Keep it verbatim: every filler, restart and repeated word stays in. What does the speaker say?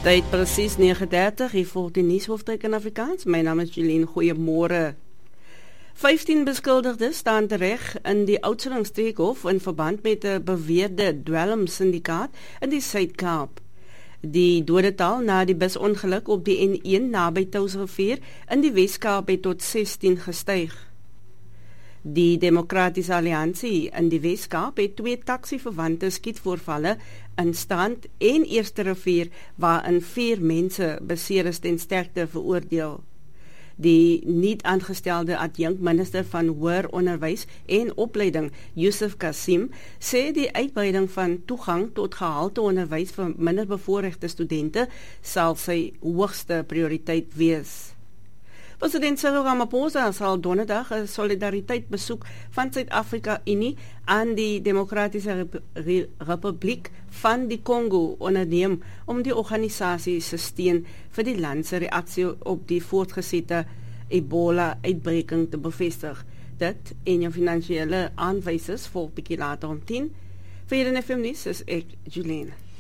Tyd presies nege dertig, hier volg die nuushoofstuk in Afrikaans. My naam is Jeline, goeiemôre. vyftien beskuldigdes staan tereg in die Oudtshoornstreekhof in verband met 'n beweerde dwelmsyndikaat in die Suid-Kaap. Die dodetal na die busongeluk op die N een naby Touwsrivier in die Wes-Kaap het tot sestien gestyg. Die Demokratiese Alliansie in die Wes-Kaap het twee taxi-verwante skietvoorvalle in Strand en Eerste Rivier waarin vier mense beseer is ten sterkte veroordeel. Die nie-aangestelde adjunkminister van Hoër Onderwys en Opleiding, Yusuf Kassim, sê die uitbreiding van toegang tot gehalte onderwys vir minderbevoorregte studente sal sy hoogste prioriteit wees. President Cyril Ramaphosa sal donderdag 'n solidariteitsbesoek van Suid-Afrika Unie aan die Demokratiese Rep Re Republiek van die Kongo onderneem om die organisasie se steun vir die land se reaksie op die voortgesette Ebola-uitbreking te bevestig. Dit en jou finansiële aanwysers volg bietjie later om tien. Vir N F M nuus is ek Julienne.